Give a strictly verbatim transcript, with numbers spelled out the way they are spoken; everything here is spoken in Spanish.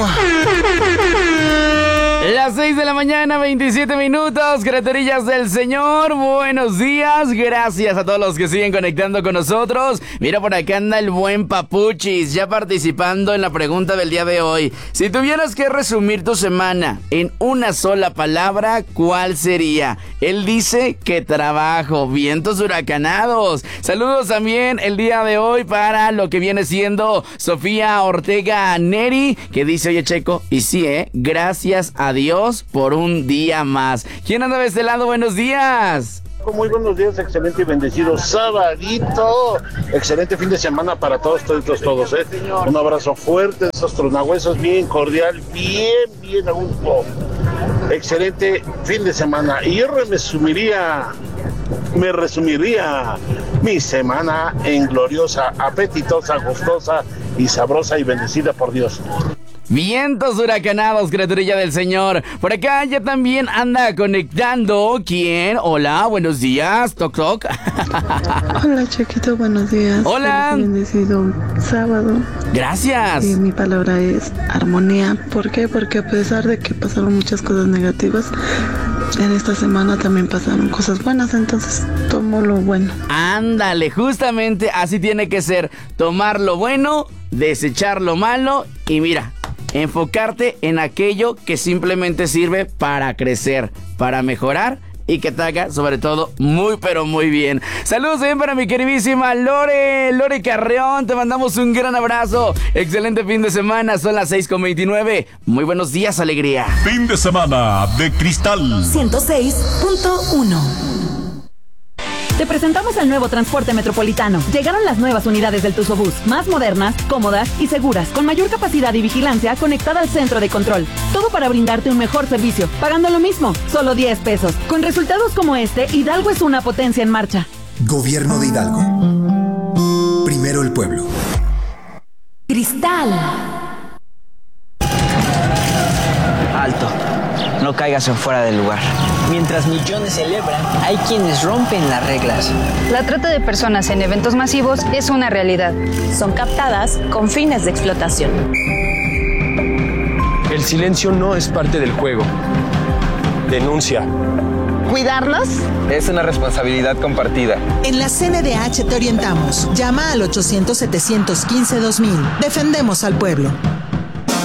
Las seis de la mañana, veintisiete minutos, criaturillas del Señor, buenos días, gracias a todos los que siguen conectando con nosotros. Mira, por acá anda el buen Papuchis, ya participando en la pregunta del día de hoy. Si tuvieras que resumir tu semana en una sola palabra, ¿cuál sería? Él dice que trabajo, vientos huracanados. Saludos también el día de hoy para lo que viene siendo Sofía Ortega Neri, que dice, oye Checo, y sí, eh, gracias a Dios por un día más. ¿Quién anda de este lado? Buenos días. Muy buenos días, excelente y bendecido sabadito. Excelente fin de semana para todos, todos, todos, ¿eh? Un abrazo fuerte, esos tronahuesos, bien cordial, bien, bien a gusto. Excelente fin de semana. Y yo me resumiría, me resumiría mi semana en gloriosa, apetitosa, gustosa y sabrosa y bendecida por Dios. Vientos huracanados, criaturilla del Señor. Por acá ya también anda conectando. ¿Quién? Hola, buenos días. Toc, toc. Hola, Chiquito, buenos días. Hola. Bendecido sábado. Gracias. Y mi palabra es armonía. ¿Por qué? Porque a pesar de que pasaron muchas cosas negativas, en esta semana también pasaron cosas buenas, entonces tomo lo bueno. Ándale, justamente así tiene que ser. Tomar lo bueno, desechar lo malo y mira, enfocarte en aquello que simplemente sirve para crecer, para mejorar y que te haga sobre todo muy pero muy bien. Saludos también para mi queridísima Lore, Lore Carreón, te mandamos un gran abrazo. Excelente fin de semana, son las seis con veintinueve. Muy buenos días, alegría. Fin de semana de Cristal ciento seis punto uno. Te presentamos el nuevo transporte metropolitano. Llegaron las nuevas unidades del Tusobús, más modernas, cómodas y seguras, con mayor capacidad y vigilancia conectada al centro de control. Todo para brindarte un mejor servicio, pagando lo mismo, solo diez pesos. Con resultados como este, Hidalgo es una potencia en marcha. Gobierno de Hidalgo. Primero el pueblo. Cristal. Alto. No caigas en fuera del lugar. Mientras millones celebran, hay quienes rompen las reglas. La trata de personas en eventos masivos es una realidad. Son captadas con fines de explotación. El silencio no es parte del juego. Denuncia. ¿Cuidarnos? Es una responsabilidad compartida. En la C N D H te orientamos. Llama al ochocientos, setecientos quince, dos mil. Defendemos al pueblo.